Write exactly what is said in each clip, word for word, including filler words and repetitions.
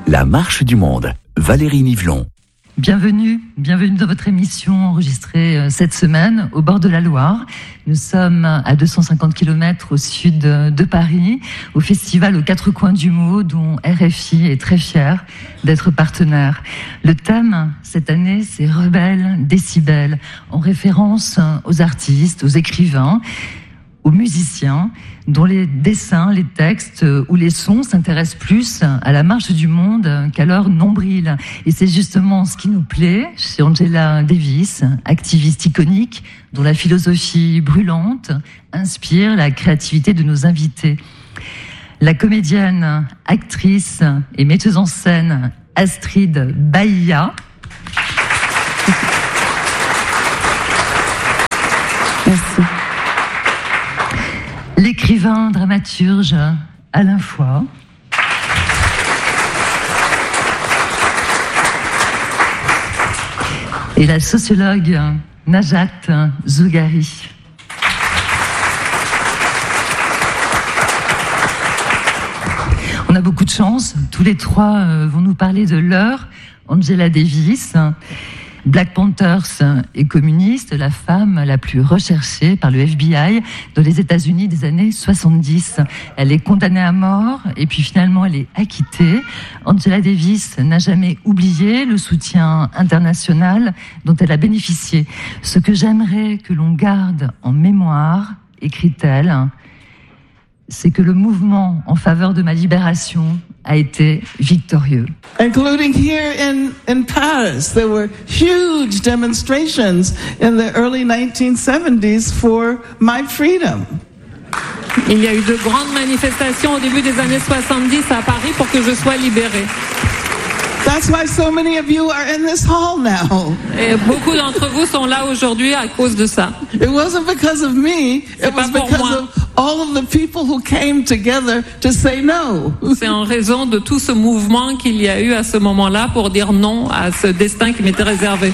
La marche du monde. Valérie Nivelon. Bienvenue, bienvenue dans votre émission enregistrée cette semaine au bord de la Loire. Nous sommes à deux cent cinquante kilomètres au sud de Paris, au festival aux quatre coins du mot dont R F I est très fier d'être partenaire. Le thème cette année, c'est Rebelle Décibel, en référence aux artistes, aux écrivains, aux musiciens dont les dessins, les textes ou les sons s'intéressent plus à la marche du monde qu'à leur nombril. Et c'est justement ce qui nous plaît chez Angela Davis, activiste iconique dont la philosophie brûlante inspire la créativité de nos invités. La comédienne, actrice et metteuse en scène Astrid Bahia. Merci. L'écrivain dramaturge Alain Foix. Et la sociologue Najat Zougari. On a beaucoup de chance. Tous les trois vont nous parler de leur Angela Davis. Black Panthers est communiste, la femme la plus recherchée par le F B I dans les États-Unis des années soixante-dix. Elle est condamnée à mort et puis finalement elle est acquittée. Angela Davis n'a jamais oublié le soutien international dont elle a bénéficié. Ce que j'aimerais que l'on garde en mémoire, écrit-elle, c'est que le mouvement en faveur de ma libération a été victorieux. Including here in, in Paris, there were huge demonstrations in the early nineteen seventies for my freedom. Il y a eu de grandes manifestations au début des années soixante-dix à Paris pour que je sois libérée. That's why so many of you are in this hall now. Et beaucoup d'entre vous sont là aujourd'hui à cause de ça. It wasn't because of me, it was because of all of the people who came together to say no. C'est en raison de tout ce mouvement qu'il y a eu à ce moment-là pour dire non à ce destin qui m'était réservé.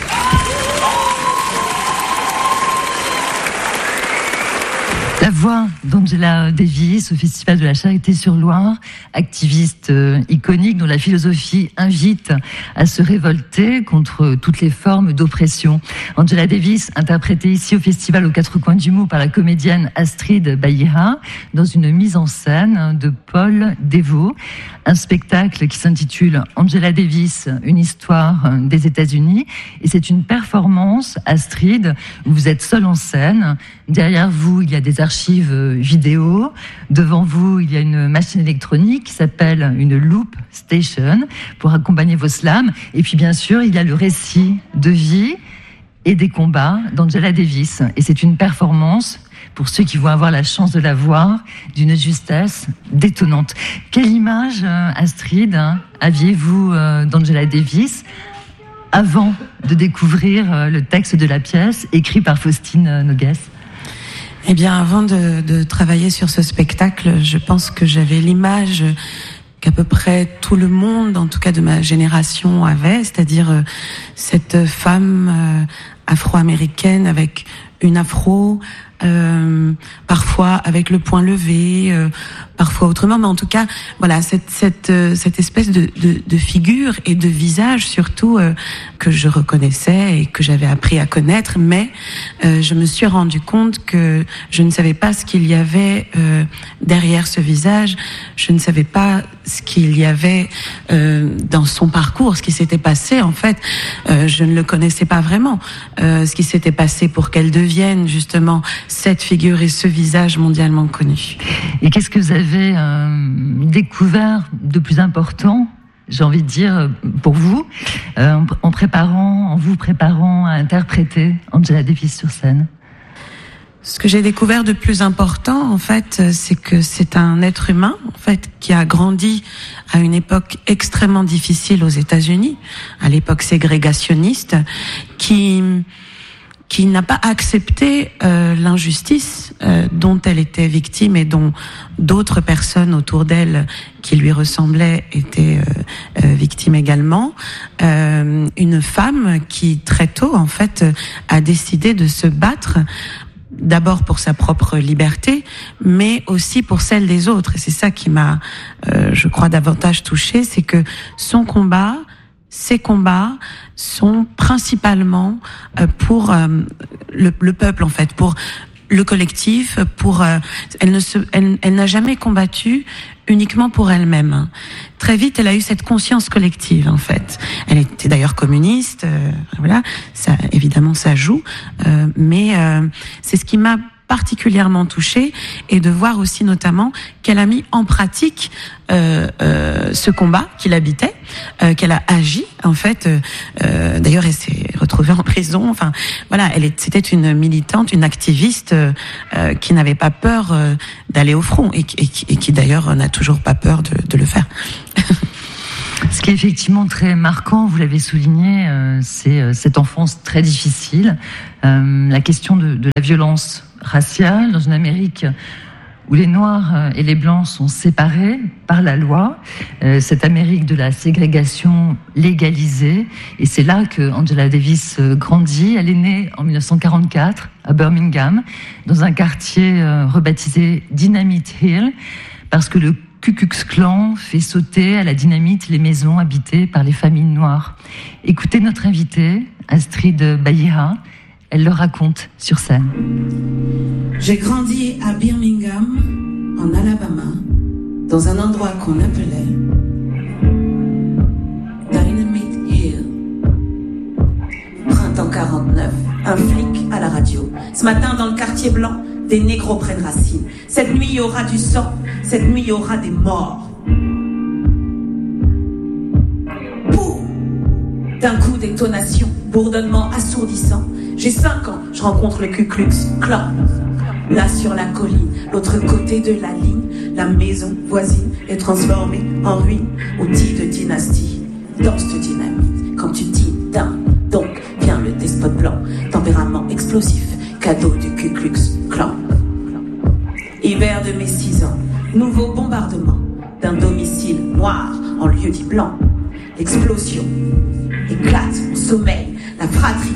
La voix d'Angela Davis au Festival de la Charité-sur-Loire, activiste euh, iconique dont la philosophie invite à se révolter contre toutes les formes d'oppression. Angela Davis, interprétée ici au Festival aux quatre coins du mot par la comédienne Astrid Bahia, dans une mise en scène de Paul Devaux. Un spectacle qui s'intitule Angela Davis, une histoire des États-Unis. Et c'est une performance, Astrid, où vous êtes seule en scène. Derrière vous, il y a des archives vidéo. Devant vous, il y a une machine électronique qui s'appelle une Loop Station pour accompagner vos slams. Et puis, bien sûr, il y a le récit de vie et des combats d'Angela Davis. Et c'est une performance, pour ceux qui vont avoir la chance de la voir, d'une justesse détonnante. Quelle image, Astrid, aviez-vous d'Angela Davis avant de découvrir le texte de la pièce écrit par Faustine Noguès? Eh bien, avant de, de travailler sur ce spectacle, je pense que j'avais l'image qu'à peu près tout le monde, en tout cas de ma génération, avait, c'est-à-dire cette femme afro-américaine avec une afro, euh, parfois avec le poing levé, euh, parfois autrement, mais en tout cas, voilà, cette cette cette espèce de de, de figure et de visage surtout euh, que je reconnaissais et que j'avais appris à connaître, mais euh, je me suis rendu compte que je ne savais pas ce qu'il y avait euh, derrière ce visage, je ne savais pas ce qu'il y avait euh, dans son parcours, ce qui s'était passé en fait, euh, je ne le connaissais pas vraiment, euh, ce qui s'était passé pour qu'elle devienne justement cette figure et ce visage mondialement connu. Et qu'est-ce que vous avez euh, découvert de plus important, j'ai envie de dire, pour vous, euh, en préparant, en vous préparant à interpréter Angela Davis sur scène? Ce que j'ai découvert de plus important, en fait, c'est que c'est un être humain, en fait, qui a grandi à une époque extrêmement difficile aux États-Unis, à l'époque ségrégationniste, qui qui n'a pas accepté euh, l'injustice euh, dont elle était victime et dont d'autres personnes autour d'elle qui lui ressemblaient étaient euh, euh, victimes également. Euh, une femme qui très tôt, en fait, a décidé de se battre d'abord pour sa propre liberté, mais aussi pour celle des autres. Et c'est ça qui m'a, euh, je crois, davantage touchée, c'est que son combat, ces combats sont principalement euh, pour euh, le, le peuple, en fait, pour le collectif, pour euh, elle ne se, elle, elle n'a jamais combattu uniquement pour elle-même. Très vite, elle a eu cette conscience collective, en fait. Elle était d'ailleurs communiste, euh, voilà, ça, évidemment, ça joue, euh, mais euh, c'est ce qui m'a particulièrement touchée, et de voir aussi notamment qu'elle a mis en pratique euh, euh, ce combat qu'il habitait, euh, qu'elle a agi en fait. Euh, d'ailleurs, elle s'est retrouvée en prison. Enfin, voilà, elle est, c'était une militante, une activiste euh, euh, qui n'avait pas peur euh, d'aller au front et, et, et qui d'ailleurs n'a toujours pas peur de, de le faire. Ce qui est effectivement très marquant, vous l'avez souligné, euh, c'est euh, cette enfance très difficile, euh, la question de, de la violence raciale dans une Amérique où les Noirs et les Blancs sont séparés par la loi, euh, cette Amérique de la ségrégation légalisée, et c'est là que Angela Davis grandit. Elle est née en dix-neuf cent quarante-quatre à Birmingham, dans un quartier euh, rebaptisé Dynamite Hill, parce que le Ku Klux Klan fait sauter à la dynamite les maisons habitées par les familles noires. Écoutez notre invitée, Astrid Bahia, elle le raconte sur scène. J'ai grandi à Birmingham, en Alabama, dans un endroit qu'on appelait Dynamite Hill. Printemps quarante-neuf, un flic à la radio. Ce matin, dans le quartier blanc, des négros prennent racine. Cette nuit, il y aura du sang. Cette nuit, il y aura des morts. Boum! D'un coup, détonation, bourdonnement assourdissant. J'ai cinq ans, je rencontre le Ku Klux Klan. Là, sur la colline, l'autre côté de la ligne, la maison voisine est transformée en ruine, outil de dynastie. Dans cette dynamite, quand tu dis d'un, donc vient le despote blanc, tempérament explosif, cadeau du Ku Klux Klan. Hiver de mes six ans, nouveau bombardement d'un domicile noir en lieu dit blanc. L'explosion éclate mon sommeil, la fratrie